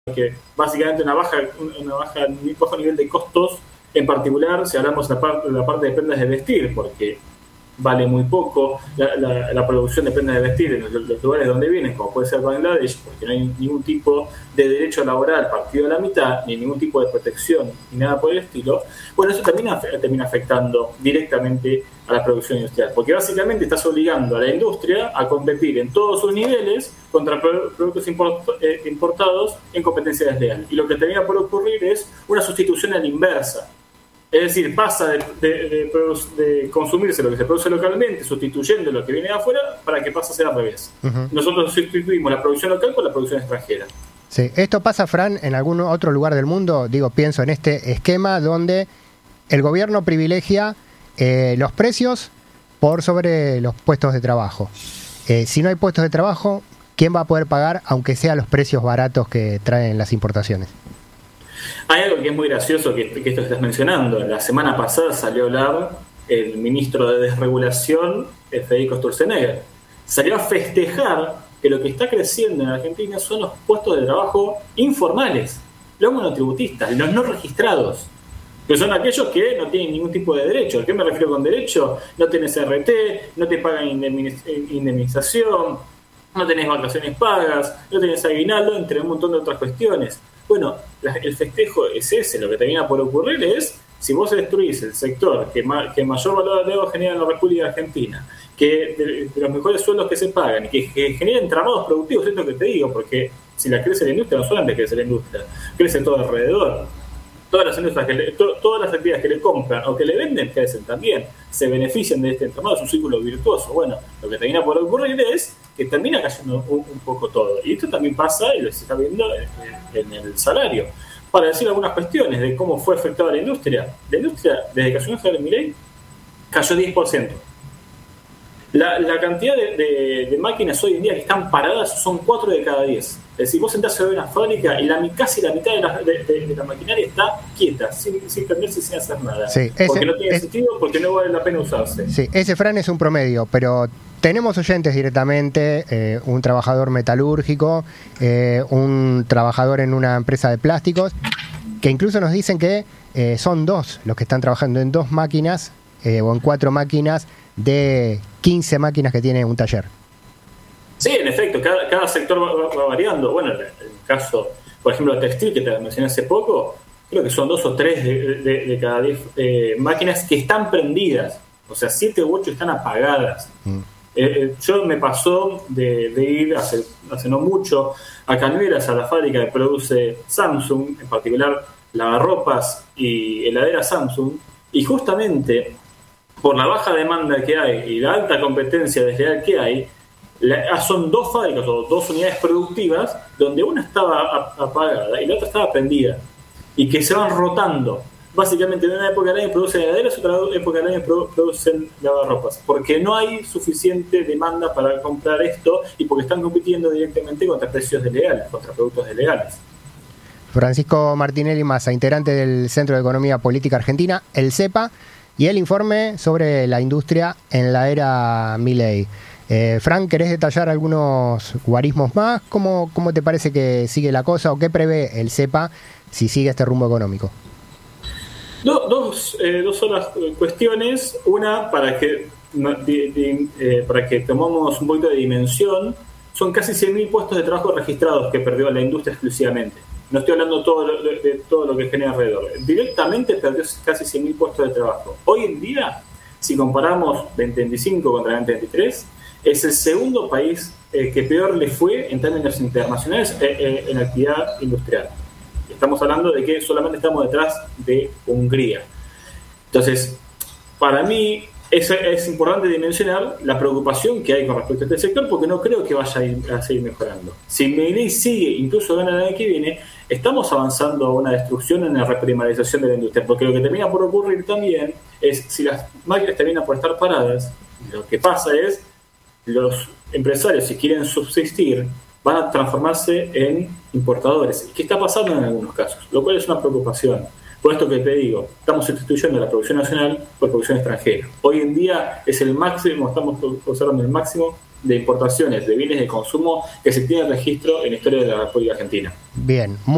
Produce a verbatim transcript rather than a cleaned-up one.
que básicamente una baja, una baja, un bajo nivel de costos, en particular si hablamos de la parte de, la parte de prendas de vestir, porque vale muy poco la, la, la producción de prendas de vestir en los, los lugares donde vienen, como puede ser Bangladesh, porque no hay ningún tipo de derecho laboral partido a la mitad, ni ningún tipo de protección, ni nada por el estilo. Bueno, eso también af- termina afectando directamente a la producción industrial, porque básicamente estás obligando a la industria a competir en todos sus niveles contra pro- productos import- eh, importados en competencia desleal. Y lo que termina por ocurrir es una sustitución a la inversa. Es decir, pasa de, de, de, de consumirse lo que se produce localmente, sustituyendo lo que viene de afuera, para que pase a ser al revés. Uh-huh. Nosotros sustituimos la producción local por la producción extranjera. Sí, ¿esto pasa, Fran, en algún otro lugar del mundo? Digo, pienso en este esquema donde el gobierno privilegia eh, los precios por sobre los puestos de trabajo. Eh, si no hay puestos de trabajo, ¿quién va a poder pagar, aunque sean los precios baratos que traen las importaciones? Hay algo que es muy gracioso que, que esto que estás mencionando. La semana pasada salió a hablar el ministro de Desregulación, Federico Sturzenegger. Salió a festejar que lo que está creciendo en Argentina son los puestos de trabajo informales, los monotributistas, los no registrados, que son aquellos que no tienen ningún tipo de derecho. ¿A qué me refiero con derecho? No tenés R T, no te pagan indemnización, no tenés vacaciones pagas, no tenés aguinaldo, entre un montón de otras cuestiones. Bueno, la, el festejo es ese. Lo que termina por ocurrir es, si vos destruís el sector que, ma, que mayor valor agregado genera en la República Argentina, que de, de los mejores sueldos que se pagan, que, que genera entramados productivos, esto que te digo, porque si la crece la industria, no solamente crece la industria, crece todo alrededor. Todas las industrias que le, to, todas las actividades que le compran o que le venden crecen también, se benefician de este entramado, es un círculo virtuoso. Bueno, lo que termina por ocurrir es que termina cayendo un, un poco todo. Y esto también pasa, y lo se está viendo en, en el salario. Para decir algunas cuestiones de cómo fue afectada la industria. La industria, desde que asumió Javier Milei, cayó diez por ciento. La, la cantidad de, de, de máquinas hoy en día que están paradas son cuatro de cada diez. Es decir, vos entras a ver una fábrica y la, casi la mitad de la, de, de, de la maquinaria está quieta, sin, sin prenderse y sin hacer nada. Sí, ese, porque no tiene es, sentido, porque no vale la pena usarse. Sí, ese, Fran, es un promedio, pero tenemos oyentes directamente, eh, un trabajador metalúrgico, eh, un trabajador en una empresa de plásticos, que incluso nos dicen que eh, son dos los que están trabajando en dos máquinas eh, o en cuatro máquinas de quince máquinas que tiene un taller. Sí, en efecto, cada, cada sector va, va variando. Bueno, en el caso, por ejemplo, textil, que te mencioné hace poco, creo que son dos o tres de, de, de cada diez eh, máquinas que están prendidas. O sea, siete u ocho están apagadas. Mm. Eh, yo me pasó de, de ir hace, hace no mucho a Cañuelas, a la fábrica que produce Samsung, en particular lavarropas y heladera Samsung, y justamente por la baja demanda que hay y la alta competencia desleal que hay, la, son dos fábricas o dos unidades productivas donde una estaba apagada y la otra estaba prendida y que se van rotando. Básicamente en una época del año producen heladeras, otra época del año producen lavarropas, porque no hay suficiente demanda para comprar esto y porque están compitiendo directamente contra precios desleales, contra productos desleales. Francisco Martinelli Massa, integrante del Centro de Economía Política Argentina, el CEPA, y el informe sobre la industria en la era Milei. Eh, Fran, ¿querés detallar algunos guarismos más? ¿Cómo, ¿Cómo te parece que sigue la cosa o qué prevé el CEPA si sigue este rumbo económico? Do, dos, eh, dos solas cuestiones. Una, para que, de, de, eh, para que tomemos un poquito de dimensión, son casi cien mil puestos de trabajo registrados que perdió la industria exclusivamente. No estoy hablando todo lo, de, de todo lo que genera alrededor. Directamente perdió casi cien mil puestos de trabajo. Hoy en día, si comparamos veinte veinticinco contra veinte veintitrés, es el segundo país eh, que peor le fue en términos internacionales eh, eh, en actividad industrial. Estamos hablando de que solamente estamos detrás de Hungría. Entonces, para mí es, es importante dimensionar la preocupación que hay con respecto a este sector, porque no creo que vaya a, ir, a seguir mejorando. Si Milei sigue, incluso gana el año que viene, estamos avanzando a una destrucción en la reprimarización de la industria, porque lo que termina por ocurrir también es, si las máquinas terminan por estar paradas, lo que pasa es, los empresarios, si quieren subsistir, van a transformarse en importadores. ¿Qué está pasando en algunos casos? Lo cual es una preocupación. Por esto que te digo, estamos sustituyendo la producción nacional por producción extranjera. Hoy en día es el máximo, estamos observando el máximo de importaciones de bienes de consumo que se tiene registro en la historia de la República Argentina. Bien.